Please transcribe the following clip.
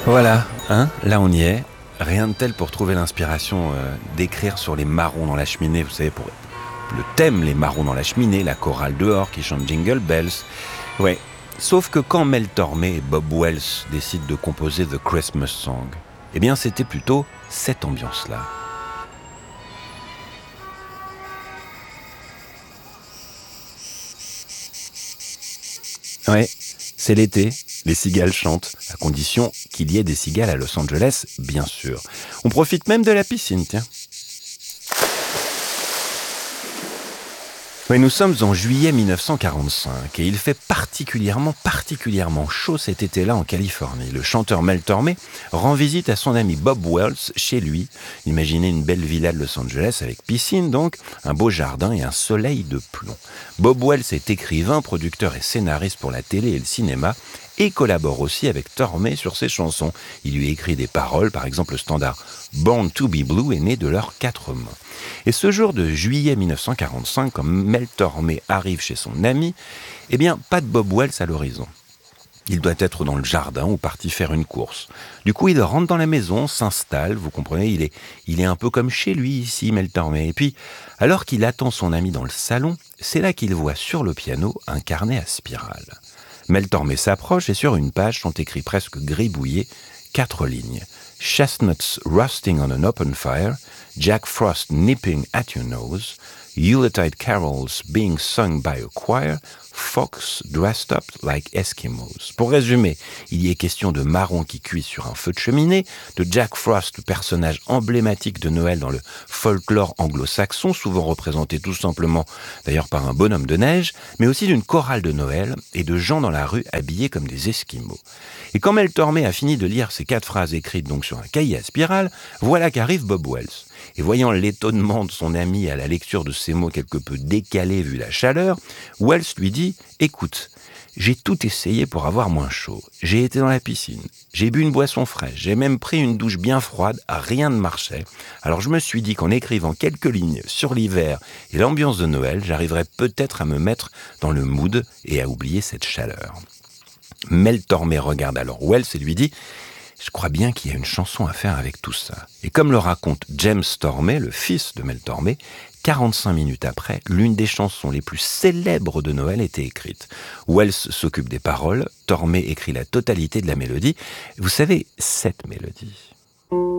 Voilà, hein, là on y est. Rien de tel pour trouver l'inspiration d'écrire sur les marrons dans la cheminée, vous savez, pour le thème, les marrons dans la cheminée, la chorale dehors qui chante Jingle Bells. Ouais, sauf que quand Mel Tormé et Bob Wells décident de composer The Christmas Song, eh bien c'était plutôt cette ambiance-là. Ouais, c'est l'été, les cigales chantent, à condition qu'il y ait des cigales à Los Angeles, bien sûr. On profite même de la piscine, tiens. Oui, nous sommes en juillet 1945 et il fait particulièrement chaud cet été-là en Californie. Le chanteur Mel Tormé rend visite à son ami Bob Wells chez lui. Imaginez une belle villa de Los Angeles avec piscine donc, un beau jardin et un soleil de plomb. Bob Wells est écrivain, producteur et scénariste pour la télé et le cinéma et collabore aussi avec Tormé sur ses chansons. Il lui écrit des paroles, par exemple le standard Born to be Blue est né de leurs 4 mains. Et ce jour de juillet 1945, quand Mel Tormé arrive chez son ami, eh bien, pas de Bob Wells à l'horizon. Il doit être dans le jardin ou parti faire une course. Du coup, il rentre dans la maison, s'installe, vous comprenez, il est un peu comme chez lui ici, Mel Tormé. Et puis, alors qu'il attend son ami dans le salon, c'est là qu'il voit sur le piano un carnet à spirale. Mel Tormé s'approche et sur une page sont écrits presque gribouillés 4 lignes. Chestnuts roasting on an open fire, Jack Frost nipping at your nose, Yuletide carols being sung by a choir, folks dressed up like Eskimos. Pour résumer, il y est question de marrons qui cuisent sur un feu de cheminée, de Jack Frost, le personnage emblématique de Noël dans le folklore anglo-saxon, souvent représenté tout simplement d'ailleurs par un bonhomme de neige, mais aussi d'une chorale de Noël et de gens dans la rue habillés comme des Esquimaux. Et quand Mel Tormé a fini de lire ces 4 phrases écrites donc sur un cahier à spirale, voilà qu'arrive Bob Wells. Et voyant l'étonnement de son ami à la lecture de ces mots quelque peu décalés vu la chaleur, Wells lui dit « Écoute, j'ai tout essayé pour avoir moins chaud. J'ai été dans la piscine, j'ai bu une boisson fraîche, j'ai même pris une douche bien froide, rien ne marchait. Alors je me suis dit qu'en écrivant quelques lignes sur l'hiver et l'ambiance de Noël, j'arriverais peut-être à me mettre dans le mood et à oublier cette chaleur. » Mel Tormé regarde alors Wells et lui dit « Je crois bien qu'il y a une chanson à faire avec tout ça. » Et comme le raconte James Tormé, le fils de Mel Tormé, 45 minutes après, l'une des chansons les plus célèbres de Noël était écrite. Wells s'occupe des paroles, Tormé écrit la totalité de la mélodie. Vous savez, cette mélodie.